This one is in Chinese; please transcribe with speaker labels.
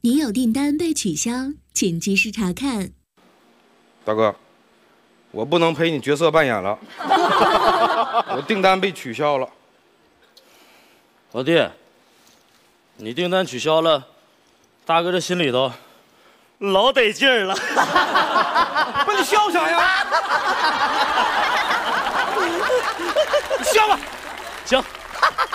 Speaker 1: 已有订单被取消，请及时查看。
Speaker 2: 大哥，我不能陪你角色扮演了，我订单被取消了。
Speaker 3: 老弟，你订单取消了，大哥这心里头老得劲儿了。
Speaker 2: 不是你笑啥呀？你笑吧。
Speaker 3: 行。